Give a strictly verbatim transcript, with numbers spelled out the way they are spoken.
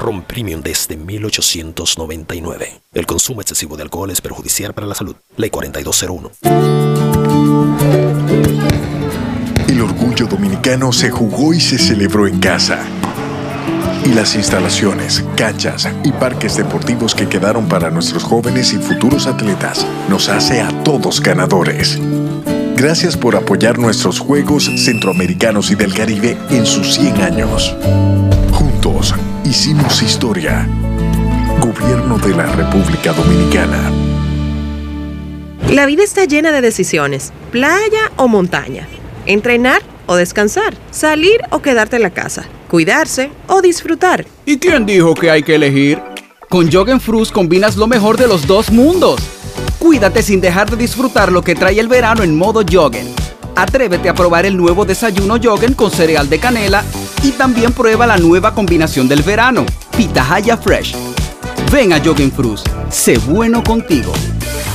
Ron Premium desde mil ochocientos noventa y nueve. El consumo excesivo de alcohol es perjudicial para la salud. Ley cuarenta y dos cero uno. El orgullo dominicano se jugó y se celebró en casa. Y las instalaciones, canchas y parques deportivos que quedaron para nuestros jóvenes y futuros atletas nos hace a todos ganadores. Gracias por apoyar nuestros Juegos Centroamericanos y del Caribe en sus cien años. Juntos hicimos historia. Gobierno de la República Dominicana. La vida está llena de decisiones, playa o montaña, entrenar o descansar, salir o quedarte en la casa, cuidarse o disfrutar. ¿Y quién dijo que hay que elegir? Con Joggenfruz combinas lo mejor de los dos mundos. Cuídate sin dejar de disfrutar lo que trae el verano en modo Joggen. Atrévete a probar el nuevo desayuno Joggen con cereal de canela y también prueba la nueva combinación del verano, Pitahaya Fresh. Ven a Joggenfruz, sé bueno contigo.